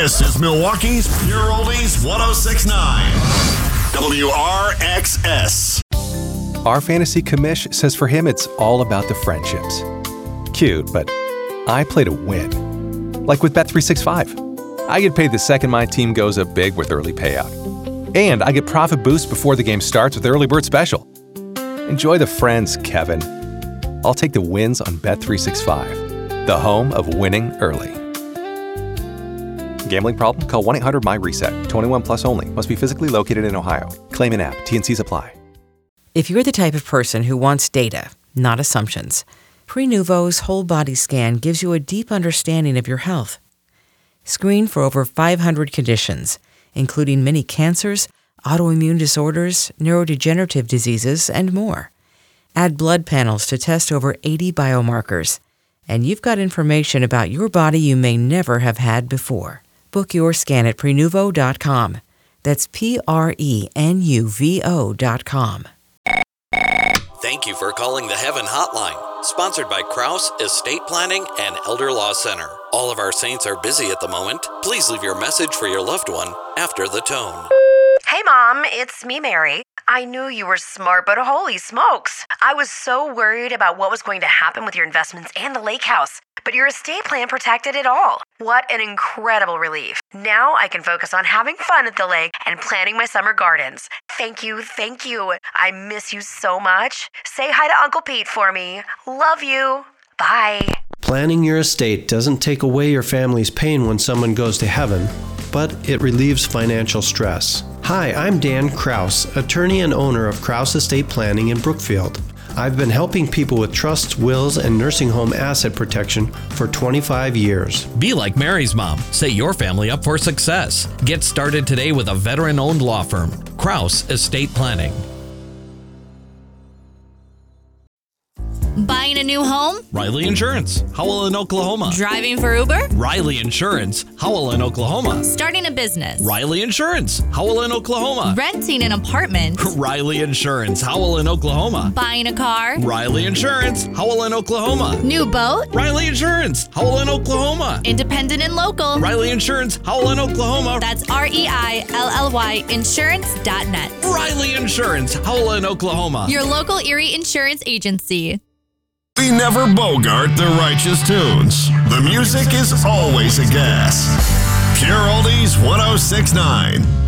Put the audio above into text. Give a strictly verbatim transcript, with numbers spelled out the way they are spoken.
This is Milwaukee's Pure Oldies one oh six point nine. W R X S. Our fantasy commish says for him it's all about the friendships. Cute, but I play to win. Like with Bet three sixty-five. I get paid the second my team goes up big with early payout. And I get profit boost before the game starts with Early Bird Special. Enjoy the friends, Kevin. I'll take the wins on Bet three sixty-five, the home of winning early. Gambling problem? Call one eight hundred M Y reset. twenty-one plus only. Must be physically located in Ohio. Claim in app. T N Cs apply. If you're the type of person who wants data, not assumptions, Prenuvo's whole body scan gives you a deep understanding of your health. Screen for over five hundred conditions, including many cancers, autoimmune disorders, neurodegenerative diseases, and more. Add blood panels to test over eighty biomarkers, and you've got information about your body you may never have had before. Book your scan at Prenuvo dot com. That's P R E N U V O dot com. Thank you for calling the Heaven Hotline, sponsored by Kraus Estate Planning and Elder Law Center. All of our saints are busy at the moment. Please leave your message for your loved one after the tone. Hey, Mom, it's me, Mary. I knew you were smart, but holy smokes. I was so worried about what was going to happen with your investments and the lake house, but your estate plan protected it all. What an incredible relief. Now I can focus on having fun at the lake and planting my summer gardens. Thank you, thank you. I miss you so much. Say hi to Uncle Pete for me. Love you. Bye. Planning your estate doesn't take away your family's pain when someone goes to heaven, but it relieves financial stress. Hi, I'm Dan Kraus, attorney and owner of Kraus Estate Planning in Brookfield. I've been helping people with trusts, wills, and nursing home asset protection for twenty-five years. Be like Mary's mom. Set your family up for success. Get started today with a veteran-owned law firm, Kraus Estate Planning. Buying a new home? Riley Insurance, Howell in Oklahoma. Driving for Uber? Riley Insurance, Howell in Oklahoma. Starting a business? Riley Insurance, Howell in Oklahoma. Renting an apartment? Riley Insurance, Howell in Oklahoma. Buying a car? Riley Insurance, Howell in Oklahoma. New boat? Riley Insurance, Howell in Oklahoma. Independent and local? Riley Insurance, Howell in Oklahoma. That's R E I L L Y insurance dot net. Riley Insurance, Howell in Oklahoma. Your local Erie insurance agency. We never bogart the righteous tunes. The music is always a gas. Pure Oldies one oh six point nine.